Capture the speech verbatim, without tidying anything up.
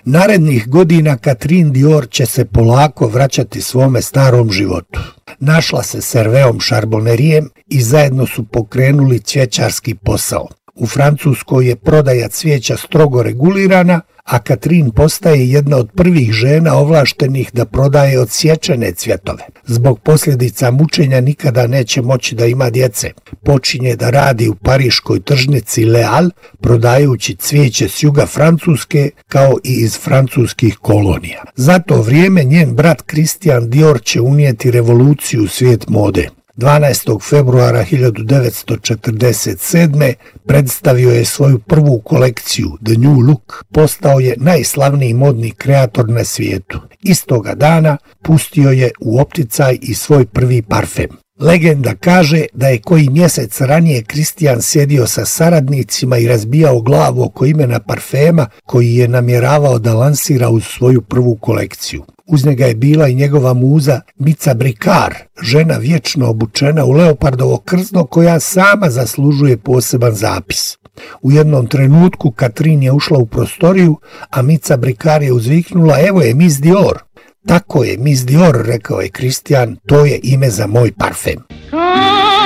Narednih godina Catherine Dior će se polako vraćati svome starom životu. Našla se s Hervéom Charbonnerijem i zajedno su pokrenuli cvjećarski posao. U Francuskoj je prodaja cvijeća strogo regulirana, a Catherine postaje jedna od prvih žena ovlaštenih da prodaje odsječene cvjetove. Zbog posljedica mučenja nikada neće moći da ima djece. Počinje da radi u pariškoj tržnici Les Halles, prodajući cvijeće s juga Francuske kao i iz francuskih kolonija. Za to vrijeme njen brat Christian Dior će unijeti revoluciju u svijet mode. dvanaestog februara hiljadu devetsto četrdeset sedme. predstavio je svoju prvu kolekciju The New Look. Postao je najslavniji modni kreator na svijetu. Istoga dana pustio je u opticaj i svoj prvi parfem. Legenda kaže da je koji mjesec ranije Christian sjedio sa saradnicima i razbijao glavu oko imena parfema koji je namjeravao da lansira uz svoju prvu kolekciju. Uz njega je bila i njegova muza Mica Bricard, žena vječno obučena u leopardovo krzno koja sama zaslužuje poseban zapis. U jednom trenutku Catherine je ušla u prostoriju, a Mica Bricard je uzviknula: "Evo je Miss Dior." "Tako je, Miss Dior," rekao je Christian, "to je ime za moj parfem."